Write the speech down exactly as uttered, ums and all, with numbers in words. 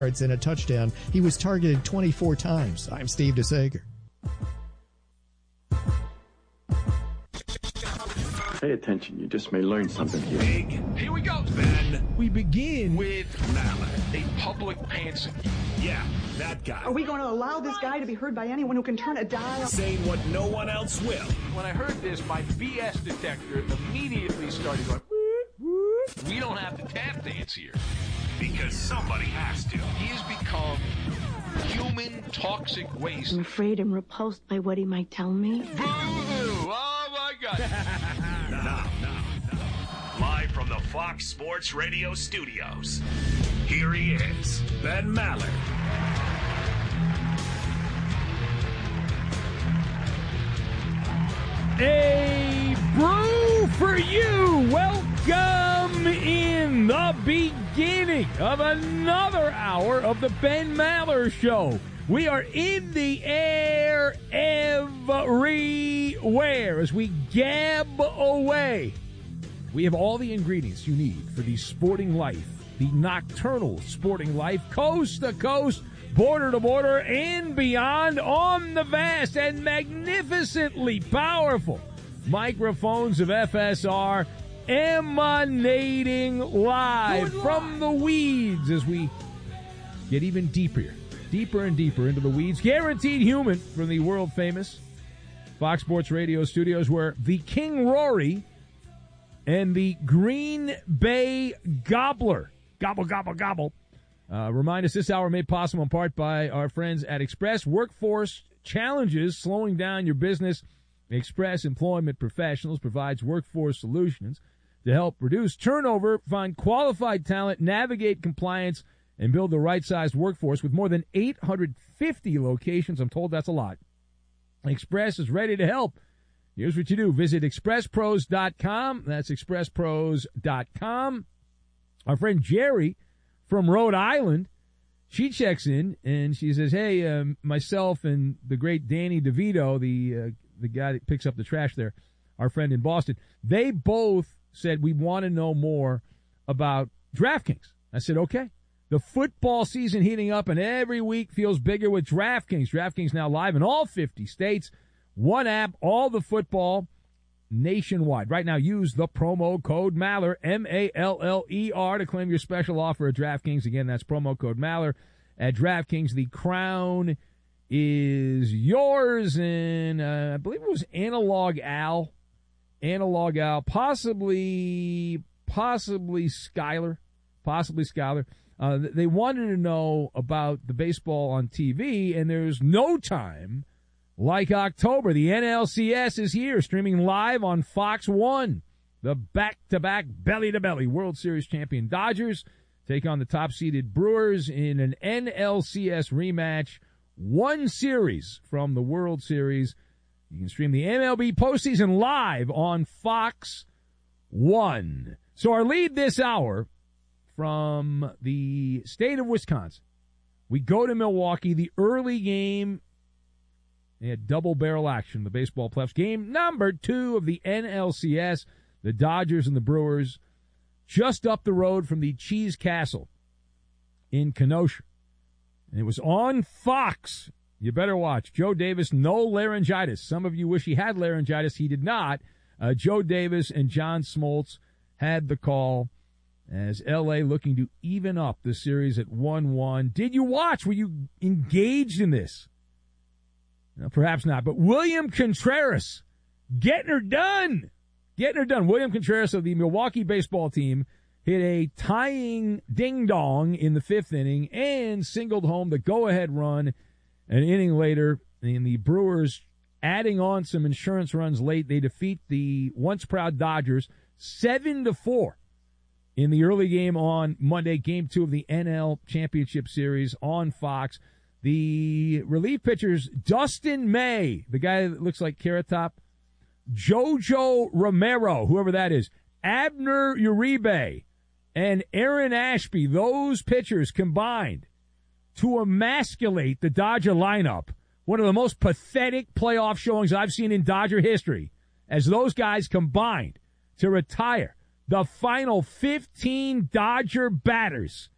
yards and a touchdown. He was targeted twenty-four times. I'm Steve DeSager. Pay attention. You just may learn something here. Big. Here we go, Ben. We begin with Mallard, a public pantser. Yeah, that guy. Are we going to allow this guy to be heard by anyone who can turn a dial? Saying what no one else will. When I heard this, my B S detector immediately started going, whoop, whoop. We don't have to tap dance here. Because somebody has to. He has become human toxic waste. I'm afraid I'm repulsed by what he might tell me. Boo-hoo! Oh, my God. Now, now, now. Live from the Fox Sports Radio studios, here he is, Ben Mallard. A brew for you. Welcome in the beginning of another hour of the Ben Maller Show. We are in the air everywhere as we gab away. We have all the ingredients you need for the sporting life, the nocturnal sporting life, coast to coast, border to border, and beyond on the vast and magnificently powerful microphones of F S R, emanating live from the weeds as we get even deeper, deeper and deeper into the weeds. Guaranteed Human from the world-famous Fox Sports Radio studios, where the King Rory and the Green Bay Gobbler, gobble, gobble, gobble, uh, remind us this hour made possible in part by our friends at Express. Workforce challenges slowing down your business. Express Employment Professionals provides workforce solutions to help reduce turnover, find qualified talent, navigate compliance, and build the right-sized workforce with more than eight hundred fifty locations. I'm told that's a lot. Express is ready to help. Here's what you do. Visit express pros dot com. That's express pros dot com. Our friend Jerry from Rhode Island, she checks in, and she says, hey, um, myself and the great Danny DeVito, the uh, the guy that picks up the trash there, our friend in Boston, they both said we want to know more about DraftKings. I said, okay. The football season heating up, and every week feels bigger with DraftKings. DraftKings now live in all fifty states. One app, all the football nationwide. Right now, use the promo code Maller, M A L L E R, to claim your special offer at DraftKings. Again, that's promo code Maller at DraftKings. The crown is yours, and uh, I believe it was Analog Al. Analog Al, possibly, possibly Skyler, possibly Skyler. Uh, they wanted to know about the baseball on T V, and there's no time like October. The N L C S is here, streaming live on Fox one. The back-to-back, belly-to-belly World Series champion Dodgers take on the top-seeded Brewers in an N L C S rematch. One series from the World Series. You can stream the M L B postseason live on Fox one. So our lead this hour from the state of Wisconsin. We go to Milwaukee. The early game, they had double barrel action, the baseball playoffs. Game number two of the N L C S, the Dodgers and the Brewers, just up the road from the Cheese Castle in Kenosha. And it was on Fox. You better watch. Joe Davis, no laryngitis. Some of you wish he had laryngitis. He did not. Uh, Joe Davis and John Smoltz had the call as L A looking to even up the series at one one. Did you watch? Were you engaged in this? No, perhaps not. But William Contreras, getting her done. Getting her done. William Contreras of the Milwaukee baseball team hit a tying ding-dong in the fifth inning and singled home the go-ahead run an inning later. And the Brewers, adding on some insurance runs late, they defeat the once-proud Dodgers seven to four in the early game on Monday, game two of the N L Championship Series on Fox. The relief pitchers, Dustin May, the guy that looks like Carrot Top, Jojo Romero, whoever that is, Abner Uribe, and Aaron Ashby, those pitchers combined to emasculate the Dodger lineup. One of the most pathetic playoff showings I've seen in Dodger history, as those guys combined to retire the final fifteen Dodger batters